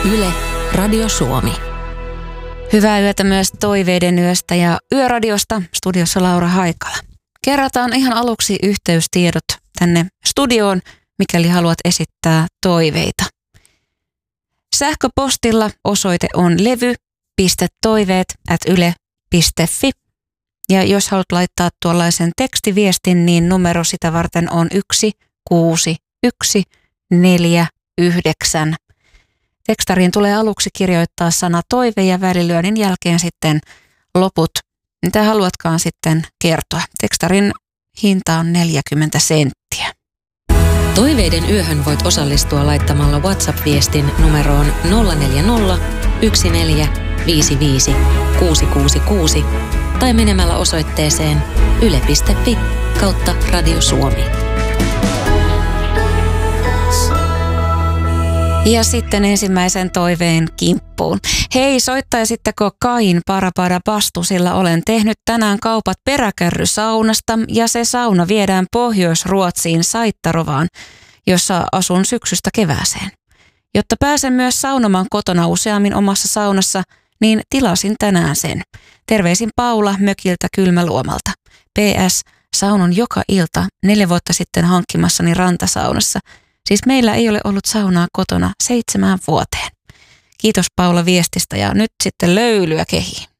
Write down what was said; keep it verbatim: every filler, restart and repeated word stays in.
Yle, Radio Suomi. Hyvää yötä myös Toiveiden yöstä ja Yöradiosta, studiossa Laura Haikala. Kerrataan ihan aluksi yhteystiedot tänne studioon, mikäli haluat esittää toiveita. Sähköpostilla osoite on levy piste toiveet ät yle piste fi. Ja jos haluat laittaa tuollaisen tekstiviestin, niin numero sitä varten on yksi kuusi yksi neljä yhdeksän. Tekstariin tulee aluksi kirjoittaa sana toive ja välilyönnin jälkeen sitten loput, mitä haluatkaan sitten kertoa. Tekstarin hinta on neljäkymmentä senttiä. Toiveiden yöhön voit osallistua laittamalla WhatsApp-viestin numeroon nolla neljä nolla yksi neljä viisi viisi kuusi kuusi kuusi tai menemällä osoitteeseen yle piste fi kautta Radio Suomi. Ja sitten ensimmäisen toiveen kimppuun. Hei, soittaisitteko Kain Parapada Bastu, sillä olen tehnyt tänään kaupat peräkärrysaunasta ja se sauna viedään Pohjois-Ruotsiin Saittarovaan, jossa asun syksystä kevääseen. Jotta pääsen myös saunomaan kotona useammin omassa saunassa, niin tilasin tänään sen. Terveisin Paula mökiltä Kylmäluomalta. P S. Saunon joka ilta neljä vuotta sitten hankkimassani rantasaunassa. Siis meillä ei ole ollut saunaa kotona seitsemään vuoteen. Kiitos Paula viestistä ja nyt sitten löylyä kehiin.